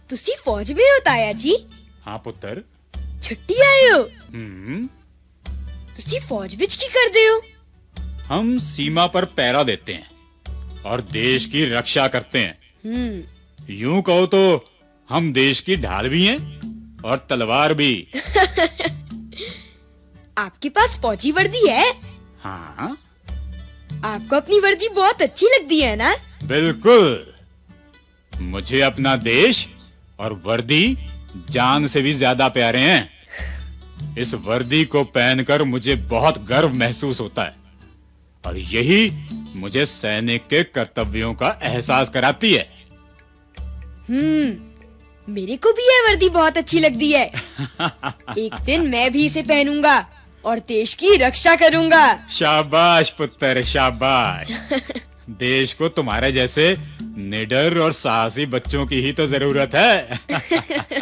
तुसी फौज में हो ताया जी? हाँ पुत्र। छुट्टी आए हो? हम्म। तुसी फौज विच की करदे हो? हम सीमा पर पहरा देते हैं और देश की रक्षा करते हैं। यूं कहो तो हम देश की ढाल भी हैं और तलवार भी। आपके पास फौजी वर्दी है? हाँ। आपको अपनी वर्दी बहुत अच्छी लगती है ना? बिल्कुल। मुझे अपना देश और वर्दी जान से भी ज्यादा प्यारे हैं। इस वर्दी को पहनकर मुझे बहुत गर्व महसूस होता है और यही मुझे सैनिक के कर्तव्यों का एहसास कराती है। मेरे को भी यह वर्दी बहुत अच्छी लगती है। एक दिन मैं भी इसे पहनूंगा और देश की रक्षा करूंगा। शाबाश पुत्र, शाबाश। देश को तुम्हारे जैसे निडर और साहसी बच्चों की ही तो जरूरत है।